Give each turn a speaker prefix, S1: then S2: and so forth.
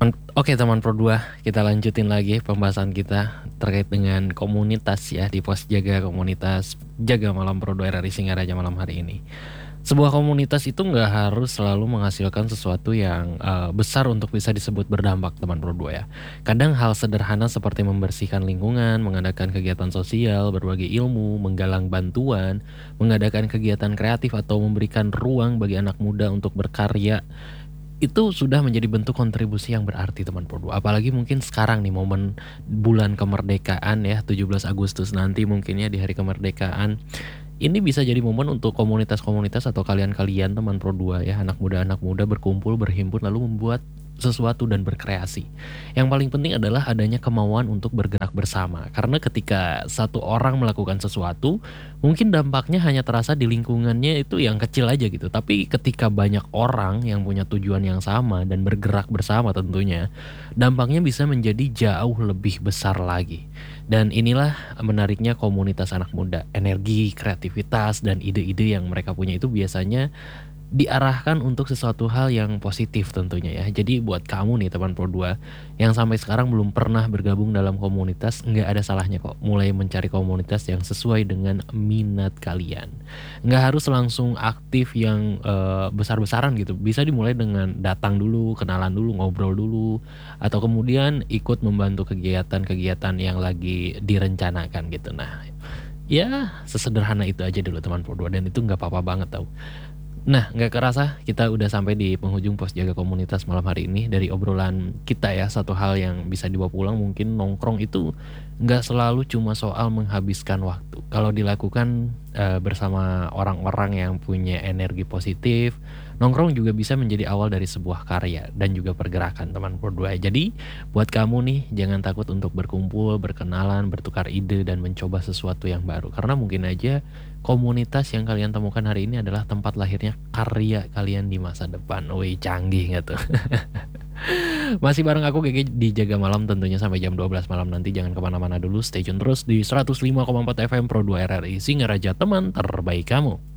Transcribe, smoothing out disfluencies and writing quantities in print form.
S1: Oke teman Pro 2, kita lanjutin lagi pembahasan kita terkait dengan komunitas ya di pos jaga komunitas Jaga Malam Pro 2 RRI Singaraja malam hari ini. Sebuah komunitas itu nggak harus selalu menghasilkan sesuatu yang besar untuk bisa disebut berdampak teman Pro 2 ya. Kadang hal sederhana seperti membersihkan lingkungan, mengadakan kegiatan sosial, berbagi ilmu, menggalang bantuan, mengadakan kegiatan kreatif atau memberikan ruang bagi anak muda untuk berkarya itu sudah menjadi bentuk kontribusi yang berarti teman Pro 2. Apalagi mungkin sekarang nih momen bulan kemerdekaan ya 17 Agustus nanti mungkin ya di hari kemerdekaan. Ini bisa jadi momen untuk komunitas-komunitas atau kalian-kalian teman Pro 2 ya anak muda berkumpul berhimpun lalu membuat sesuatu dan berkreasi. Yang paling penting adalah adanya kemauan untuk bergerak bersama. Karena ketika satu orang melakukan sesuatu, mungkin dampaknya hanya terasa di lingkungannya itu yang kecil aja gitu. Tapi ketika banyak orang yang punya tujuan yang sama dan bergerak bersama tentunya, dampaknya bisa menjadi jauh lebih besar lagi. Dan inilah menariknya komunitas anak muda. Energi, kreativitas, dan ide-ide yang mereka punya itu biasanya diarahkan untuk sesuatu hal yang positif tentunya ya. Jadi buat kamu nih teman Pro 2 yang sampai sekarang belum pernah bergabung dalam komunitas, nggak ada salahnya kok mulai mencari komunitas yang sesuai dengan minat kalian. Nggak harus langsung aktif yang besar-besaran gitu. Bisa dimulai dengan datang dulu, kenalan dulu, ngobrol dulu, atau kemudian ikut membantu kegiatan-kegiatan yang lagi direncanakan gitu. Nah, ya sesederhana itu aja dulu teman Pro 2 dan itu nggak apa-apa banget tau. Nah, nggak kerasa kita udah sampai di penghujung pos jaga komunitas malam hari ini. Dari obrolan kita ya, satu hal yang bisa dibawa pulang mungkin nongkrong itu nggak selalu cuma soal menghabiskan waktu. Kalau dilakukan bersama orang-orang yang punya energi positif, nongkrong juga bisa menjadi awal dari sebuah karya dan juga pergerakan teman berdua. Jadi buat kamu nih, jangan takut untuk berkumpul, berkenalan, bertukar ide, dan mencoba sesuatu yang baru. Karena mungkin aja komunitas yang kalian temukan hari ini adalah tempat lahirnya karya kalian di masa depan. Wih, canggih nggak tuh? Masih bareng aku GG di Jaga Malam tentunya sampai jam 12 malam nanti. Jangan kemana-mana dulu, stay tune terus di 105,4 FM Pro 2 RRI Singaraja, teman terbaik kamu.